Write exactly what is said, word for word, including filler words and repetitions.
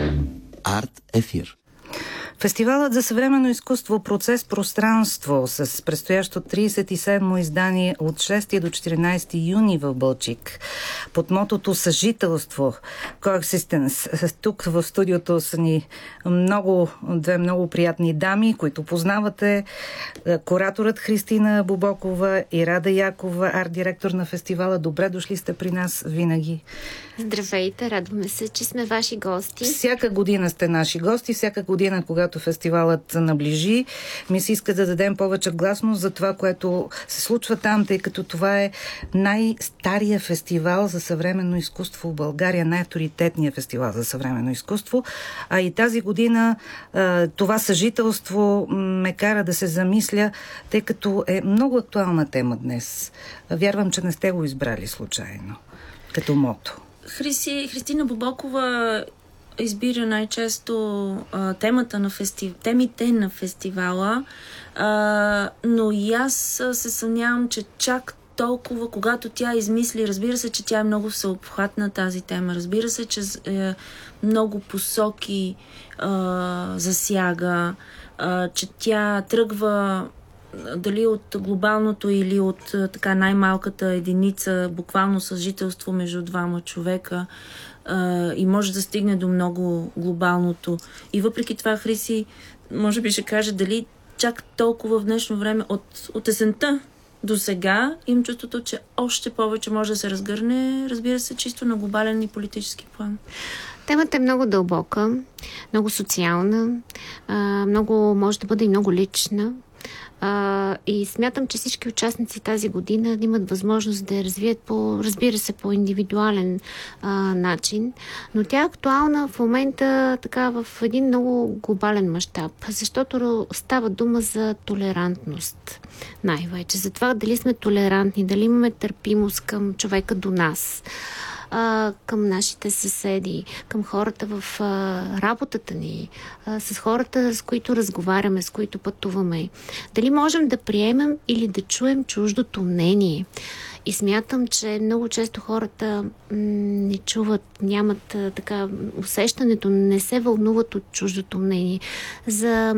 Арт Ефир. Фестивалът за съвременно изкуство "Процес пространство" с предстоящо тридесет и седмо издание от шести до четиринадесети юни в Балчик под мотото "Съжителство", Coexistence. Тук в студиото са ни много, две много приятни дами, които познавате. Кураторът Христина Бобокова и Рада Якова, арт-директор на фестивала. Добре дошли сте при нас винаги. Здравейте, радваме се, че сме ваши гости. Всяка година сте наши гости, всяка година, когато фестивалът наближи, ми се иска да дадем повече гласност за това, което се случва там, тъй като това е най-стария фестивал за съвременно изкуство в България, най-авторитетният фестивал за съвременно изкуство. А и тази година това съжителство ме кара да се замисля, тъй като е много актуална тема днес. Вярвам, че не сте го избрали случайно като мото. Хриси, Христина Бобокова избира най-често а, темата на фестив... темите на фестивала, а, но и аз се съмнявам, че чак толкова, когато тя измисли, разбира се, че тя е много всеобхватна тази тема, разбира се, че е, много посоки а, засяга, а, че тя тръгва дали от глобалното или от така най-малката единица, буквално съжителство между двама човека, а, и може да стигне до много глобалното. И въпреки това Хриси може би ще каже дали чак толкова в днешно време от, от есента до сега им чувството, че още повече може да се разгърне, разбира се, чисто на глобален и политически план. Темата е много дълбока, много социална, а, много, може да бъде и много лична. Uh, и смятам, че всички участници тази година имат възможност да я развият по, разбира се, по индивидуален uh, начин, но тя е актуална в момента така в един много глобален мащаб, защото става дума за толерантност най-вече, за това дали сме толерантни, дали имаме търпимост към човека до нас, Uh, към нашите съседи, към хората в uh, работата ни, uh, с хората, с които разговаряме, с които пътуваме. Дали можем да приемем или да чуем чуждото мнение. И смятам, че много често хората м- не чуват, нямат а, така усещането, не се вълнуват от чуждото мнение. За